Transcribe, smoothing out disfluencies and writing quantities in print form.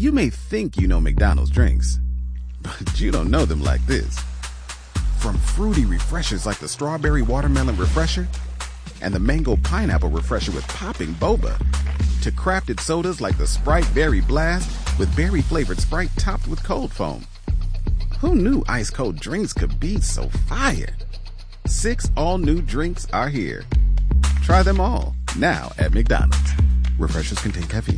You may think you know McDonald's drinks, but you don't know them like this. From fruity refreshers like the Strawberry Watermelon Refresher and the Mango Pineapple Refresher with popping boba, to crafted sodas like the Sprite Berry Blast with berry-flavored Sprite topped with cold foam. Who knew ice-cold drinks could be so fire? 6 all-new drinks are here. Try them all, now at McDonald's. Refreshers contain caffeine.